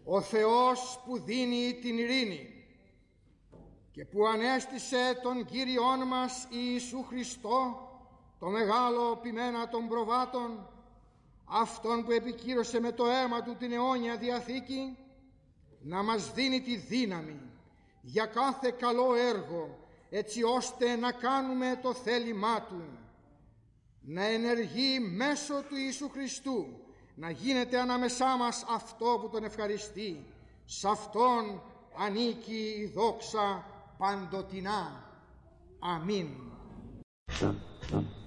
ο Θεός που δίνει την ειρήνη και που ανέστησε τον Κύριόν μας Ιησού Χριστό, το μεγάλο ποιμένα των προβάτων, αυτόν που επικύρωσε με το αίμα του την αιώνια Διαθήκη, να μας δίνει τη δύναμη για κάθε καλό έργο, έτσι ώστε να κάνουμε το θέλημά Του, να ενεργεί μέσω του Ιησού Χριστού, να γίνεται ανάμεσά μας αυτό που Τον ευχαριστεί. Σ' Αυτόν ανήκει η δόξα παντοτινά. Αμήν.